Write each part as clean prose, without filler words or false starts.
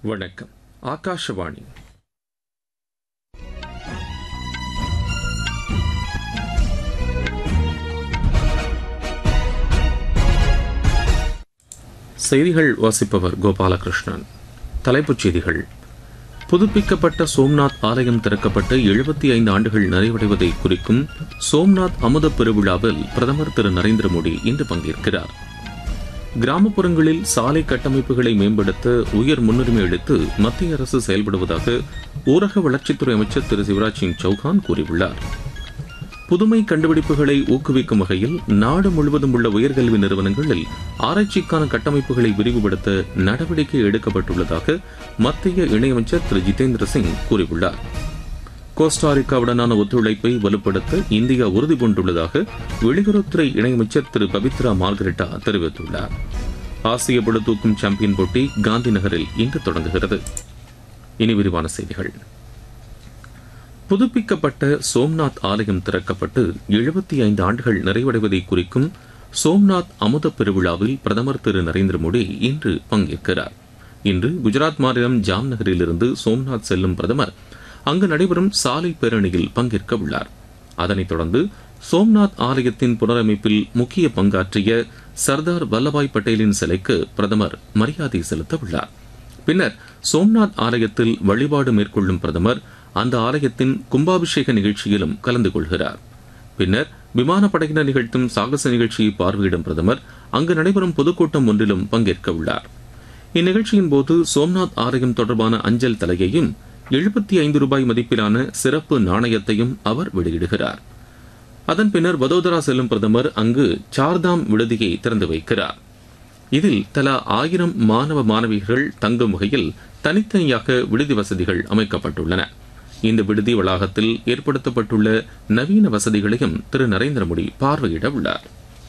வணக்கம். ஆகாஷவாணி. செய்திகள் வாசிப்பவர் கோபாலகிருஷ்ணன். தலைப்புச் செய்திகள். புதுப்பிக்கப்பட்ட சோம்நாத் ஆலயம் திறக்கப்பட்டு 75 ஆண்டுகள் நிறைவடைவதை குறிக்கும் சோம்நாத் அமுத பெருவிழாவில் பிரதமர் திரு நரேந்திர மோடி இன்று பங்கேற்கிறார். கிராமப்புறங்களில் சாலை கட்டமைப்புகளை மேம்படுத்த உயர் முன்னுரிமை அளித்து மத்திய அரசு செயல்படுவதாக ஊரக வளர்ச்சித்துறை அமைச்சர் திரு சிவராஜ் சிங் சௌஹான் கூறியுள்ளார். புதுமை கண்டுபிடிப்புகளை ஊக்குவிக்கும் வகையில் நாடு முழுவதும் உள்ள உயர்கல்வி நிறுவனங்களில் ஆராய்ச்சிக்கான கட்டமைப்புகளை விரிவுபடுத்த நடவடிக்கை எடுக்கப்பட்டுள்ளதாக மத்திய இணையமைச்சர் திரு ஜிதேந்திர சிங் கூறியுள்ளார். கோஸ்டாரிக்காவுடனான ஒத்துழைப்பை வலுப்படுத்த இந்தியா உறுதிபூண்டுள்ளதாக வெளியுறவுத்துறை இணையமைச்சர் திரு பபித்ரா மார்கரெட்டா தெரிவித்துள்ளார். ஆசிய பளுதூக்கும் சாம்பியன் போட்டி காந்தி நகரில் இன்று தொடங்குகிறது. இனி விரிவான செய்திகள். புதுப்பிக்கப்பட்ட சோம்நாத் ஆலயம் திறக்கப்பட்டு 75 ஆண்டுகள் நிறைவடைவதை குறிக்கும் சோம்நாத் அமுத பெருவிழாவில் பிரதமர் திரு நரேந்திர மோடி இன்று பங்கேற்கிறார். இன்று குஜராத் மாநிலம் ஜாம்நகரிலிருந்து சோம்நாத் செல்லும் பிரதமர் அங்கு நடைபெறும் சாலை பேரணியில் பங்கேற்க உள்ளார். அதனைத் தொடர்ந்து சோம்நாத் ஆலயத்தின் புனரமைப்பில் முக்கிய பங்காற்றிய சர்தார் வல்லபாய் பட்டேலின் சிலைக்கு பிரதமர் மரியாதை செலுத்த உள்ளார். பின்னர் சோம்நாத் ஆலயத்தில் வழிபாடு மேற்கொள்ளும் பிரதமர் அந்த ஆலயத்தின் கும்பாபிஷேக நிகழ்ச்சியிலும் கலந்து கொள்கிறார். பின்னர் விமானப்படையினர் நிகழ்த்தும் சாகச நிகழ்ச்சியை பார்வையிடும் பிரதமர் அங்கு நடைபெறும் பொதுக்கூட்டம் ஒன்றிலும் பங்கேற்க உள்ளார். இந்நிகழ்ச்சியின் போது சோம்நாத் ஆலயம் தொடர்பான அஞ்சல் தலையையும் 75 ரூபாய் மதிப்பிலான சிறப்பு நாணயத்தையும் அவர் வெளியிடுகிறார். அதன் பின்னர் வதோதரா செல்லும் பிரதமர் அங்கு சார்தாம் விடுதியை திறந்து வைக்கிறார். இதில் தலா 1000 மாணவ மாணவிகள் தங்கும் வகையில் தனித்தனியாக விடுதி வசதிகள் அமைக்கப்பட்டுள்ளன. இந்த விடுதி வளாகத்தில் ஏற்படுத்தப்பட்டுள்ள நவீன வசதிகளையும் திரு நரேந்திர மோடி பார்வையிட உள்ளார்.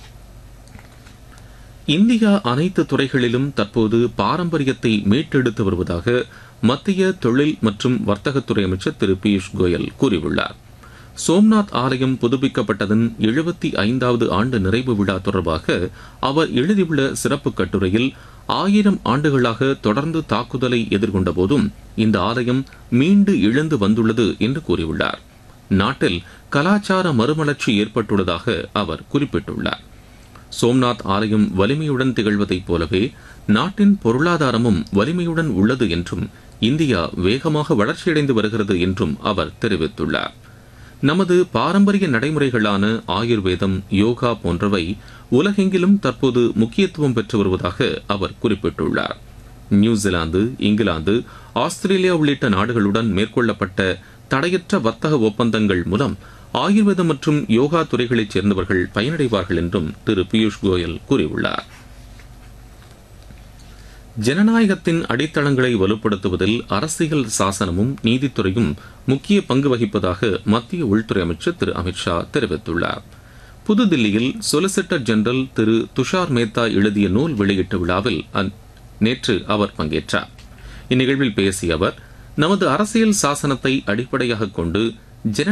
இந்தியா அனைத்து துறைகளிலும் தற்போது பாரம்பரியத்தை மீட்டெடுத்து வருவதாக மத்திய தொழில் மற்றும் வர்த்தகத்துறை அமைச்சர் திரு பியூஷ் கோயல் கூறியுள்ளார். சோம்நாத் ஆலயம் புதுப்பிக்கப்பட்டதன் 75வது ஆண்டு நிறைவு விழா தொடர்பாக அவர் எழுதியுள்ள சிறப்பு கட்டுரையில் 1000 ஆண்டுகளாக தொடர்ந்து தாக்குதலை எதிர்கொண்ட போதும் இந்த ஆலயம் மீண்டு எழுந்து வந்துள்ளது என்று கூறியுள்ளார். நாட்டில் கலாச்சார மறுமலர்ச்சி ஏற்பட்டுள்ளதாக அவர் குறிப்பிட்டுள்ளார். சோம்நாத் ஆலயம் வலிமையுடன் திகழ்வதைப் போலவே நாட்டின் பொருளாதாரமும் வலிமையுடன் உள்ளது என்றும் இந்தியா வேகமாக வளர்ச்சியடைந்து வருகிறது என்றும் அவர் தெரிவித்துள்ளார். நமது பாரம்பரிய நடைமுறைகளான ஆயுர்வேதம், யோகா போன்றவை உலகெங்கிலும் தற்போது முக்கியத்துவம் பெற்று வருவதாக அவர் குறிப்பிட்டுள்ளார். நியூசிலாந்து, இங்கிலாந்து, ஆஸ்திரேலியா உள்ளிட்ட நாடுகளுடன் மேற்கொள்ளப்பட்ட தடையற்ற வர்த்தக ஒப்பந்தங்கள் மூலம் ஆயுர்வேதம் மற்றும் யோகா துறைகளைச் சேர்ந்தவர்கள் பயனடைவார்கள் என்றும் திரு பியூஷ் கோயல் கூறியுள்ளார். ஜனநாயகத்தின் அடித்தளங்களை வலுப்படுத்துவதில் அரசியல் சாசனமும் நீதித்துறையும் முக்கிய பங்கு வகிப்பதாக மத்திய உள்துறை அமைச்சர் திரு அமித்ஷா தெரிவித்துள்ளார். புதுதில்லியில் சொலிசிட்டர் ஜெனரல் திரு துஷார் மேத்தா எழுதிய நூல் வெளியீட்டு விழாவில் நேற்று அவர் பங்கேற்றார். இந்நிகழ்வில் பேசிய அவர், நமது அரசியல் சாசனத்தை அடிப்படையாக கொண்டு